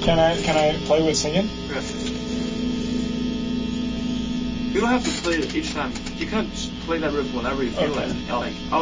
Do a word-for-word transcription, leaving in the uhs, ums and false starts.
Can I can I play with singing? Yeah. You don't have to play it each time. You can just play that riff whenever you feel Okay. like. Like